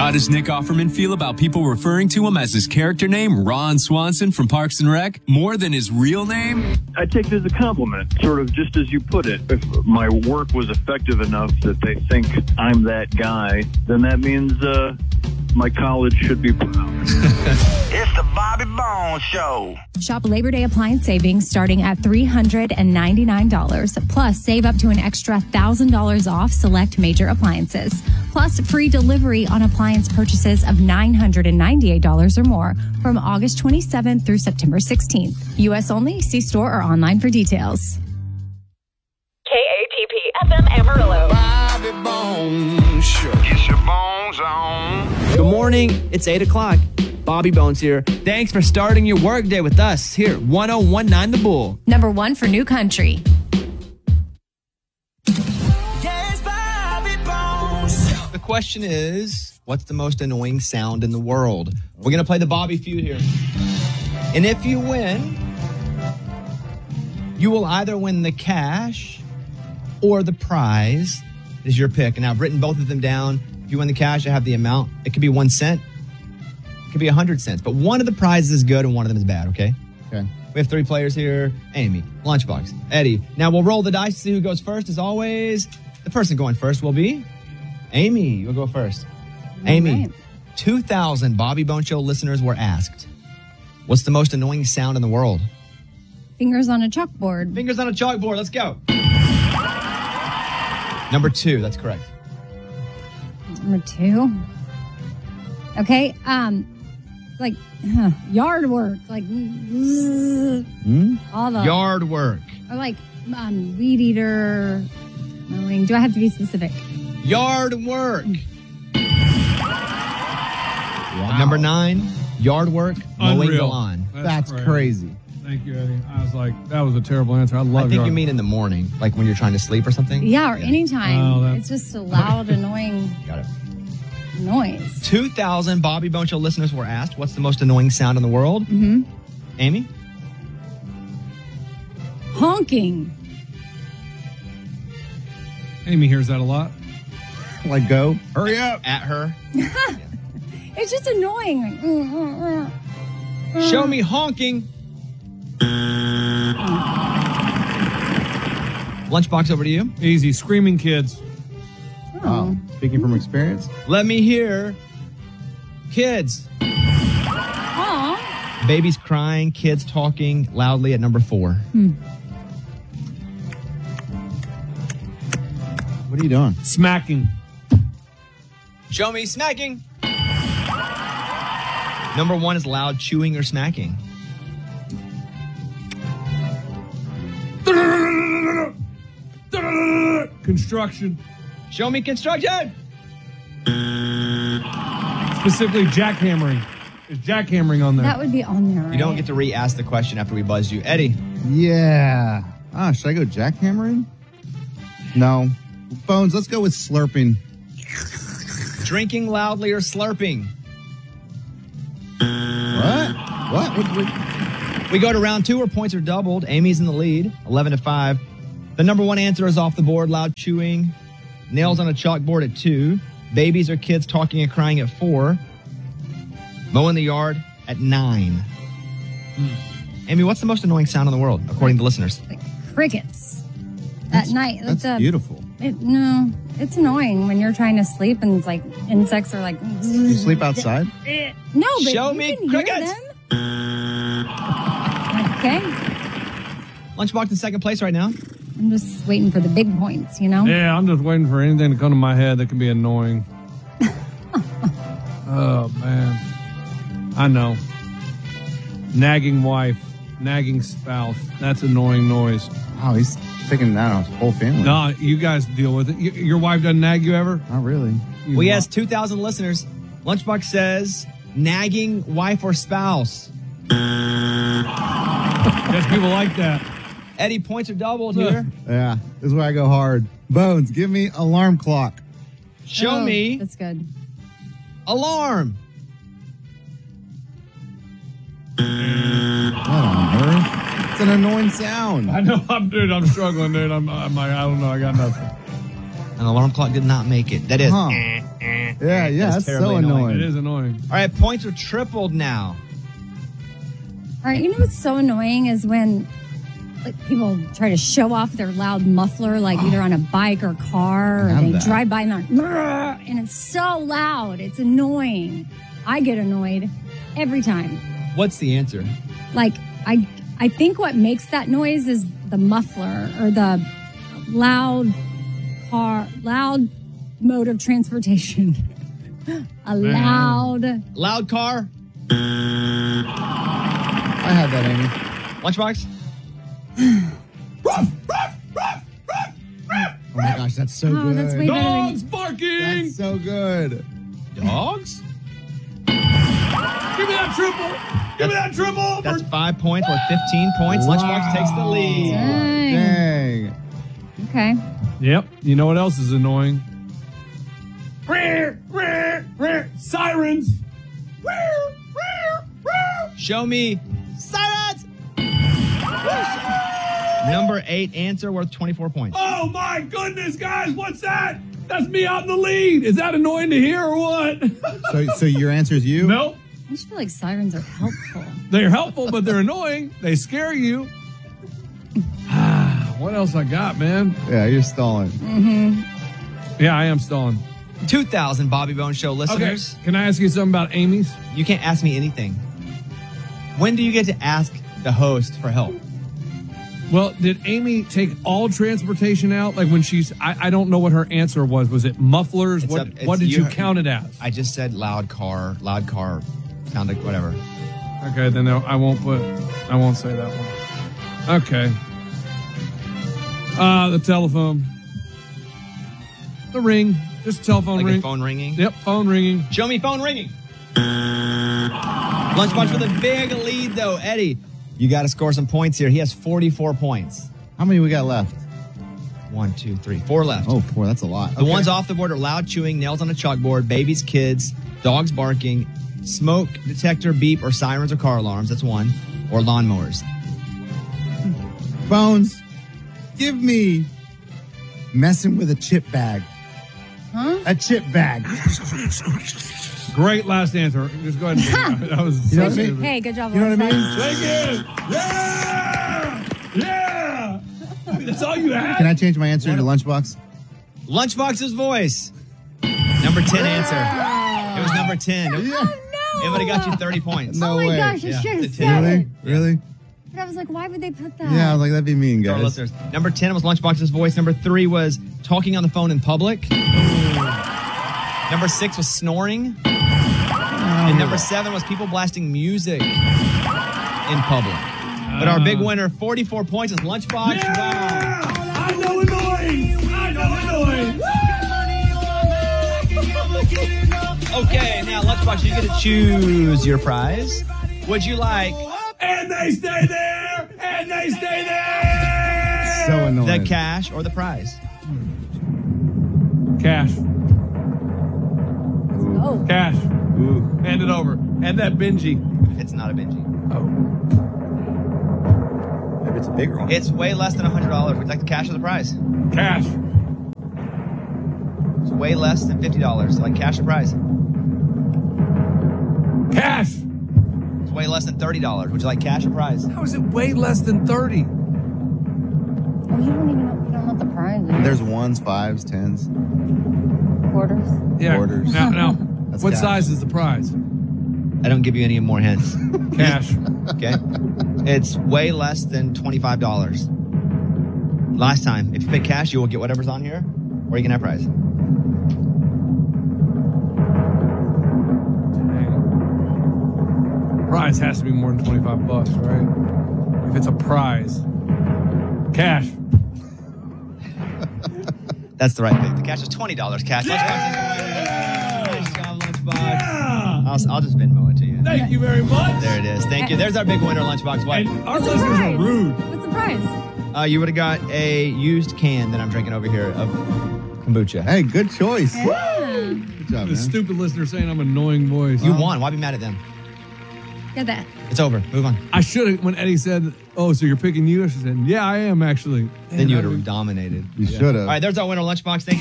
How does Nick Offerman feel about people referring to him as his character name, Ron Swanson from Parks and Rec, more than his real name? I take it as a compliment, sort of just as you put it. If my work was effective enough that they think I'm that guy, then that means my college should be proud. It's the Bobby Bones Show. Shop Labor Day appliance savings starting at $399. Plus, save up to an extra $1,000 off select major appliances. Plus, free delivery on appliance purchases of $998 or more from August 27th through September 16th. U.S. only. See store or online for details. KATP FM Amarillo. Bobby Bones Show. Get your bones on. Good morning. It's 8 o'clock. Bobby Bones here. Thanks for starting your workday with us here at 1019 The Bull. Number 1 for New Country. Yes, Bobby Bones. The question is, what's the most annoying sound in the world? We're going to play the Bobby Feud here. And if you win, you will either win the cash or the prize. It is your pick. And I've written both of them down. If you win the cash, I have the amount. It could be 1 cent. It could be 100 cents. But one of the prizes is good and one of them is bad, okay? Okay. We have 3 players here. Amy, Lunchbox, Eddie. Now we'll roll the dice to see who goes first. As always, the person going first will be Amy. You'll go first. Amy, right. 2,000 Bobby Bone Show listeners were asked, what's the most annoying sound in the world? Fingers on a chalkboard. Fingers on a chalkboard. Let's go. Number 2. That's correct. Number 2. Okay. Like yard work, like all the Yard work. or like weed eater mowing. Do I have to be specific? Yard work. Wow. Number 9, yard work, mowing the Unreal. lawn. That's crazy. Thank you, Eddie. I was like, that was a terrible answer. I love I think yard. you mean in the morning, like when you're trying to sleep or something? Yeah, or anytime. Oh, that- It's just a loud, annoying Got it. noise. 2,000 Bobby Bone Show listeners were asked, what's the most annoying sound in the world? Mm-hmm. Amy? Honking. Amy hears that a lot. Like, go. Hurry up. At her. It's just annoying. Like, Show me honking. Lunchbox, over to you. Easy. Screaming kids. Wow. Speaking from experience. Let me hear kids. Aw. Babies crying, kids talking loudly at number 4. What are you doing? Smacking. Show me smacking. Number 1 is loud chewing or smacking. Construction. Show me construction. Specifically jackhammering. Is jackhammering on there? That would be on there, right? You don't get to re-ask the question after we buzz you. Eddie. Yeah. Should I go jackhammering? No. Bones, let's go with slurping. Drinking loudly or slurping. What? We go to round 2 where points are doubled. Amy's in the lead, 11-5. The number 1 answer is off the board, loud chewing. Nails on a chalkboard at 2. Babies or kids talking and crying at 4. Mowing the yard at 9. Amy, what's the most annoying sound in the world, according to listeners? Like crickets at night. Like That's beautiful. No, it's annoying when you're trying to sleep and it's like insects are like. You sleep outside? No, but Show you me can crickets. hear them. Okay, Lunchbox in second place right now. I'm just waiting for the big points, you know. Yeah, I'm just waiting for anything to come to my head that can be annoying. Oh, man. I know. Nagging wife, nagging spouse. That's annoying noise. Oh, he's taking that on his whole family. No, you guys deal with it. Your wife doesn't nag you ever? Not really. We asked 2,000 listeners. Lunchbox says nagging wife or spouse. There's people like that. Eddie, points are doubled here. Yeah, this is where I go hard. Bones, give me alarm clock. Show Oh, me That's good. alarm. What on earth? It's an annoying sound. I know, I'm struggling, dude. I'm like, I don't know. I got nothing. An alarm clock did not make it. That is. Huh. Yeah, that's so terribly annoying. It is annoying. All right, points are tripled now. All right, you know what's so annoying is when like people try to show off their loud muffler, like either on a bike or car, or have they that. drive by and they're like, and it's so loud. It's annoying. I get annoyed every time. What's the answer? Like I think what makes that noise is the muffler or the loud mode of transportation. Loud car? I had that, Amy. Lunchbox? Oh my gosh, that's so good. That's way better than Dogs barking. That's so good. Dogs? Give me that triple. Give me that triple. That's 5 points or 15 points. Lunchbox takes the lead. Dang. Dang. Okay. Yep. You know what else is annoying? Sirens. Show me sirens. Number 8 answer worth 24 points. Oh my goodness, guys! What's that? That's me out in the lead. Is that annoying to hear or what? So your answer is you? Nope. I just feel like sirens are helpful. They're helpful, but they're annoying. They scare you. What else I got, man? Yeah, you're stalling. Yeah, I am stalling. 2,000 Bobby Bones Show Okay, listeners. can I ask you something about Amy's? You can't ask me anything. When do you get to ask the host for help? Well, did Amy take all transportation out? Like when she's, I don't know what her answer was. Was it mufflers? It's What, up- it's- what did you you- count it as? I just said loud car, sound like whatever. Okay, then I won't say that one. Okay. The telephone. The ring. Just telephone Like ring. a phone ringing? Yep, phone ringing. Show me phone ringing. Lunchbox with a big lead, though. Eddie, you got to score some points here. He has 44 points. How many we got left? 1, 2, 3, 4 left. Oh, 4. That's a lot. The ones off the board are loud chewing, nails on a chalkboard, babies, kids, dogs barking, smoke detector, beep, or sirens or car alarms. That's 1. Or lawnmowers. Bones, give me messing with a chip bag. Huh? A chip bag. Great last answer. Just go ahead and do that. That was You know what I mean? Hey, good job. You know what I mean? Thank you. Yeah! Yeah! That's all you had? Can I change my answer to Lunchbox? Lunchbox's voice. Number 10 answer. It was number 10. It would have got you 30 points. No Oh my way. gosh, I Yeah, should the have 10. said Really? it. Really? But I was like, why would they put that? Yeah, I was like, that'd be mean, To our guys. listeners. Number 10 was Lunchbox's voice. Number 3 was talking on the phone in public. Number 6 was snoring. And number 7 was people blasting music in public. But our big winner, 44 points, is Lunchbox. Yeah! I know annoying. I know annoying. Okay, now Lunchbox, you get to choose your prize. Would you like And they stay there. And they stay there. So annoying. the cash or the prize? Cash. Oh, Cash. Hand it over. And that Benji. It's not a Benji. Maybe it's a bigger one. It's way less than $100. Would you like the cash or the prize? Cash. It's way less than $50. Like cash or prize? Cash. It's way less than $30. Would you like cash or prize? How is it way less than 30? oh, you don't even know. You don't know what the prize is. There's 1s, 5s, 10s. Quarters. Yeah. Quarters. Now That's what cash. size is the prize? I don't give you any more hints. Cash. Okay? It's way less than $25. Last time, if you pay cash, you will get whatever's on here, or you can have prize. Prize has to be more than $25, right? If it's a prize. Cash. That's the right thing. The cash is $20. Cash. Nice job, Lunchbox. Yeah. I'll just Venmo it to you. Thank you very much. There it is. Thank you. There's our big winner, Lunchbox. What? And our What's the listeners are prize? rude. What's the prize? You would have got a used can that I'm drinking over here of kombucha. Hey, good choice. Yeah. Good job, The man. stupid listener saying I'm an annoying voice. You won. Why be mad at them? Get that. It's over. Move on. I should have, when Eddie said, oh, so you're picking you? I should have said, yeah, I am actually. Then you would have dominated. You should have. All right, there's our winner, Lunchbox. Thank you.